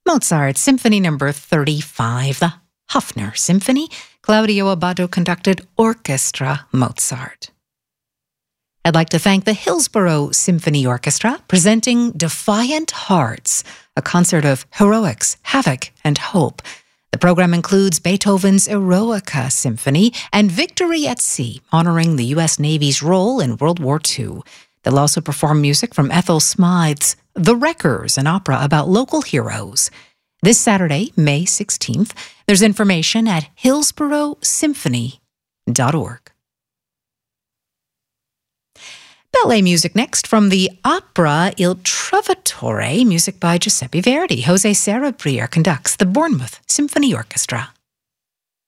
Mozart Symphony No. 35, the Hofner Symphony, Claudio Abbado conducted Orchestra Mozart. I'd like to thank the Hillsborough Symphony Orchestra, presenting Defiant Hearts, a concert of heroics, havoc, and hope. The program includes Beethoven's Eroica Symphony and Victory at Sea, honoring the U.S. Navy's role in World War II. They'll also perform music from Ethel Smythe's The Wreckers, an opera about local heroes. This Saturday, May 16th, there's information at hillsboroughsymphony.org. Ballet music next from the opera Il Trovatore, music by Giuseppe Verdi. Jose Sarabria conducts the Bournemouth Symphony Orchestra.